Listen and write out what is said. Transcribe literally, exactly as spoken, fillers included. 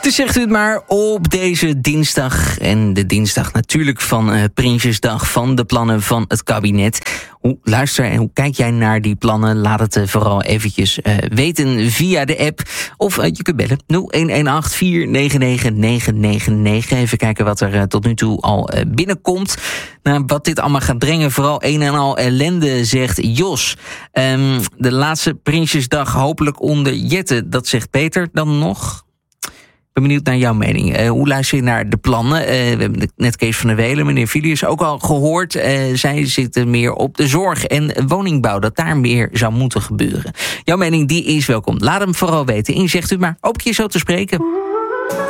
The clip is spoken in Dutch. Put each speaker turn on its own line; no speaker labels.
Dus zegt u het maar op deze dinsdag. En de dinsdag natuurlijk van uh, Prinsjesdag, van de plannen van het kabinet. Hoe luister en hoe kijk jij naar die plannen? Laat het uh, vooral eventjes uh, weten via de app. Of uh, je kunt bellen nul een een acht vier negen negen negen negen negen. Even kijken wat er uh, tot nu toe al uh, binnenkomt. Nou, wat dit allemaal gaat brengen, vooral een en al ellende, zegt Jos. Um, de laatste Prinsjesdag hopelijk onder Jette. Dat zegt Peter dan nog. Ik ben benieuwd naar jouw mening. Uh, hoe luister je naar de plannen? Uh, we hebben net Kees van der Welen, meneer Filius, ook al gehoord. Uh, zij zitten meer op de zorg en woningbouw, dat daar meer zou moeten gebeuren. Jouw mening, die is welkom. Laat hem vooral weten. En zegt u maar, hoop ik je zo te spreken.